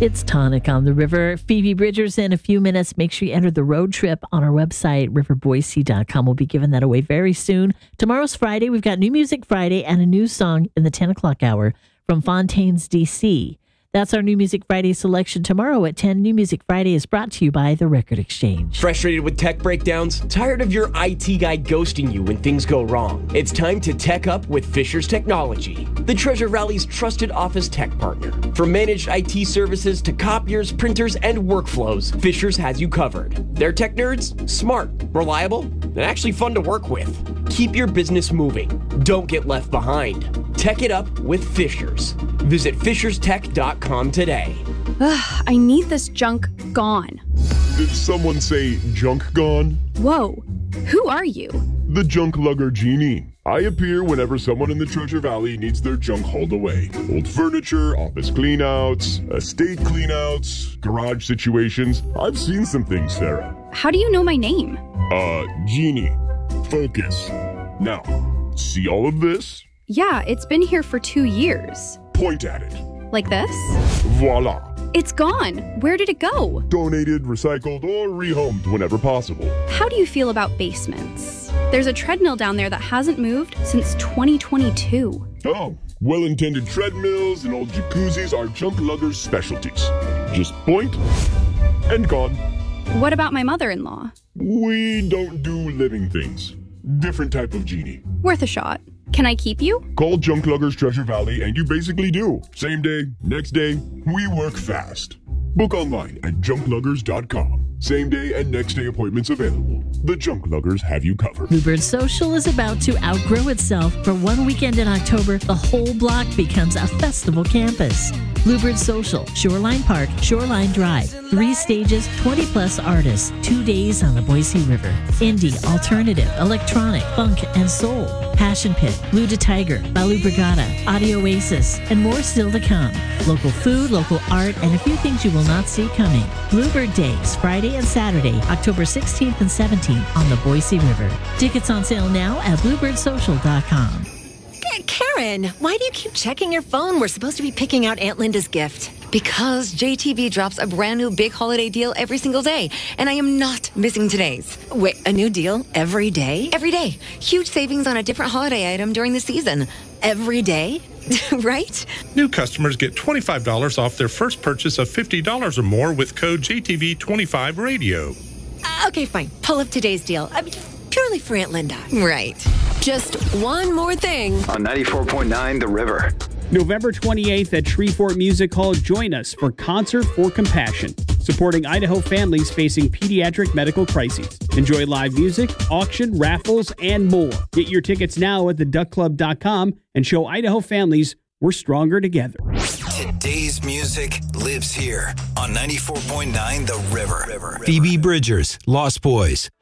It's Tonic on the River. Phoebe Bridgers in a few minutes. Make sure you enter the road trip on our website, riverboise.com. We'll be giving that away very soon. Tomorrow's Friday. We've got New Music Friday and a new song in the 10 o'clock hour from Fontaines DC. That's our New Music Friday selection. Tomorrow at 10, New Music Friday is brought to you by The Record Exchange. Frustrated with tech breakdowns? Tired of your IT guy ghosting you when things go wrong? It's time to tech up with Fisher's Technology, the Treasure Valley's trusted office tech partner. From managed IT services to copiers, printers, and workflows, Fisher's has you covered. Their tech nerds? Smart, reliable, and actually fun to work with. Keep your business moving. Don't get left behind. Tech it up with Fisher's. Visit fisherstech.com today. I need this junk gone. Did someone say junk gone? Whoa, who are you? The Junk Lugger Genie. I appear whenever someone in the Treasure Valley needs their junk hauled away. Old furniture, office cleanouts, estate cleanouts, garage situations. I've seen some things, Sarah. How do you know my name? Genie. Focus. Now, see all of this? Yeah, it's been here for 2 years. Point at it. Like this? Voila. It's gone. Where did it go? Donated, recycled, or rehomed whenever possible. How do you feel about basements? There's a treadmill down there that hasn't moved since 2022. Oh, well-intended treadmills and old jacuzzis are Junk Lugger's specialties. Just point and gone. What about my mother-in-law? We don't do living things. Different type of genie. Worth a shot. Can I keep you? Call Junk Luggers Treasure Valley and you basically do. Same day, next day, we work fast. Book online at junkluggers.com. Same day and next day appointments available. The Junk Luggers have you covered. Bluebird Social is about to outgrow itself. For one weekend in October, the whole block becomes a festival campus. Bluebird Social, Shoreline Park, Shoreline Drive, 3 stages, 20-plus artists, 2 days on the Boise River. Indie, alternative, electronic, funk, and soul. Passion Pit, Blue to Tiger, Balu Brigada, Audio Oasis, and more still to come. Local food, local art, and a few things you will not see coming. Bluebird Days, Friday and Saturday, October 16th and 17th on the Boise River. Tickets on sale now at bluebirdsocial.com. Karen, why do you keep checking your phone? We're supposed to be picking out Aunt Linda's gift. Because JTV drops a brand new big holiday deal every single day, and I am not missing today's. Wait, a new deal every day? Every day. Huge savings on a different holiday item during the season. Every day? Right? New customers get $25 off their first purchase of $50 or more with code JTV25radio. Okay, fine. Pull up today's deal. Purely for Aunt Linda. Right. Just one more thing. On 94.9 The River. November 28th at Treefort Music Hall, join us for Concert for Compassion, supporting Idaho families facing pediatric medical crises. Enjoy live music, auction, raffles, and more. Get your tickets now at theduckclub.com and show Idaho families we're stronger together. Today's music lives here on 94.9 The River. Phoebe Bridgers, Lost Boys.